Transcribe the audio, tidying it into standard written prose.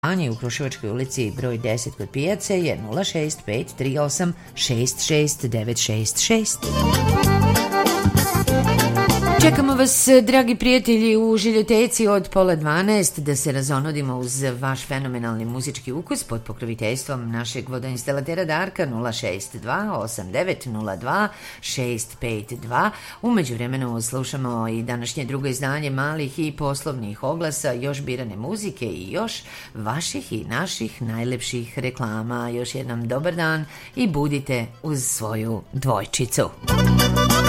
Anji u Kruševačkoj ulici broj 10 kod pijace je 06538669666. Čekamo vas, dragi prijatelji, u Žiljoteci od 11:30 da se razonodimo uz vaš fenomenalni muzički ukus pod pokroviteljstvom našeg vodoinstalatera Darka 062-8902-652. U međuvremenu slušamo i današnje drugo izdanje malih i poslovnih oglasa, još birane muzike i još vaših i naših najlepših reklama. Još jednom dobar dan i budite uz svoju dvojčicu.